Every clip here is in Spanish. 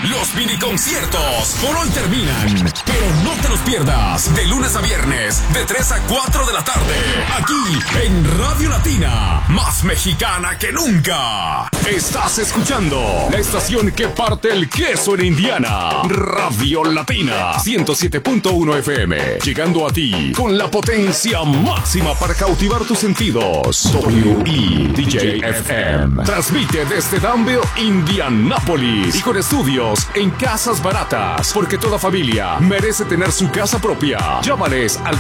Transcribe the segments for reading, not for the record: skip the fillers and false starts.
Los mini conciertos por hoy terminan, pero no te los pierdas. De lunes a viernes, de 3 a 4 de la tarde, aquí en Radio Latina, más mexicana que nunca. Estás escuchando la estación que parte el queso en Indiana. Radio Latina 107.1 FM, llegando a ti con la potencia máxima para cautivar tus sentidos. WEDJ-FM transmite desde Danville, Indianápolis, y con estudios en Casas Baratas, porque toda familia merece tener su casa propia. Llámales al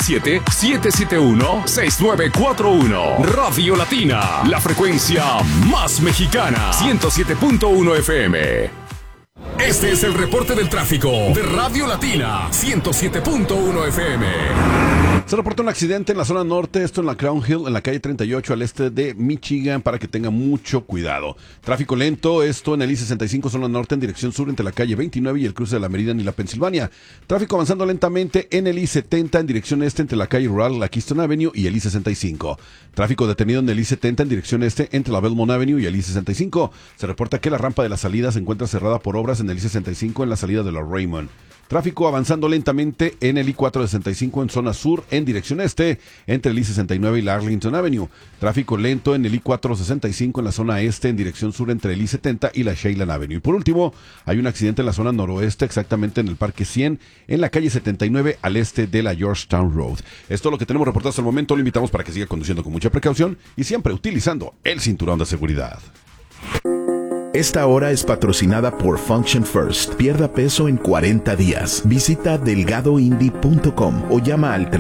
317-771-6941. Radio Latina, la frecuencia más mexicana, 107.1 FM. Este es el reporte del tráfico de Radio Latina 107.1 FM. Se reporta un accidente en la zona norte, esto en la Crown Hill, en la calle 38 al este de Michigan, para que tenga mucho cuidado. Tráfico lento, esto en el I-65 zona norte en dirección sur entre la calle 29 y el cruce de la Meridian y la Pensilvania. Tráfico avanzando lentamente en el I-70 en dirección este entre la calle Rural, la Keystone Avenue y el I-65. Tráfico detenido en el I-70 en dirección este entre la Belmont Avenue y el I-65. Se reporta que la rampa de la salida se encuentra cerrada por obras en el I-65 en la salida de la Raymond. Tráfico avanzando lentamente en el I-465 en zona sur en dirección este entre el I-69 y la Arlington Avenue. Tráfico lento en el I-465 en la zona este en dirección sur entre el I-70 y la Sheyland Avenue. Y por último, hay un accidente en la zona noroeste, exactamente en el Parque 100, en la calle 79 al este de la Georgetown Road. Esto es lo que tenemos reportado hasta el momento. Lo invitamos para que siga conduciendo con mucha precaución y siempre utilizando el cinturón de seguridad. Esta hora es patrocinada por Function First. Pierda peso en 40 días. Visita delgadoindy.com o llama al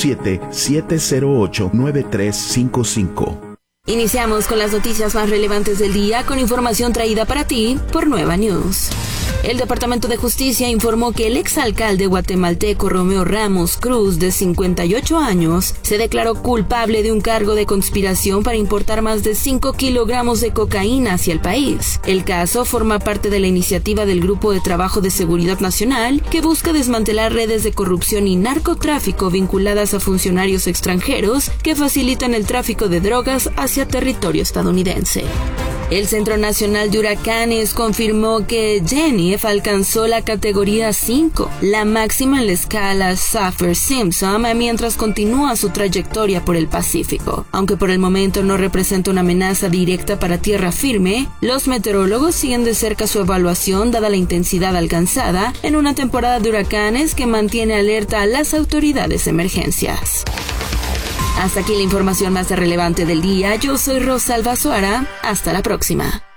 317-708-9355. Iniciamos con las noticias más relevantes del día con información traída para ti por Nueva News. El Departamento de Justicia informó que el exalcalde guatemalteco Romeo Ramos Cruz, de 58 años, se declaró culpable de un cargo de conspiración para importar más de 5 kilogramos de cocaína hacia el país. El caso forma parte de la iniciativa del Grupo de Trabajo de Seguridad Nacional, que busca desmantelar redes de corrupción y narcotráfico vinculadas a funcionarios extranjeros que facilitan el tráfico de drogas hacia territorio estadounidense. El Centro Nacional de Huracanes confirmó que Jennifer alcanzó la categoría 5, la máxima en la escala Saffir-Simpson, mientras continúa su trayectoria por el Pacífico. Aunque por el momento no representa una amenaza directa para tierra firme, los meteorólogos siguen de cerca su evaluación dada la intensidad alcanzada en una temporada de huracanes que mantiene alerta a las autoridades de emergencias. Hasta aquí la información más relevante del día. Yo soy Rosalba Suara. Hasta la próxima.